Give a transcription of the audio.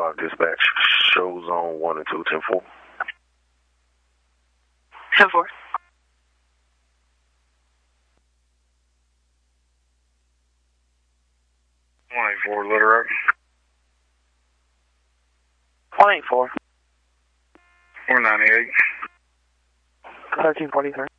block dispatch. Show zone 1 and 2, 10-4. 10-4. 184, Little Rock. 184. 498. 1343.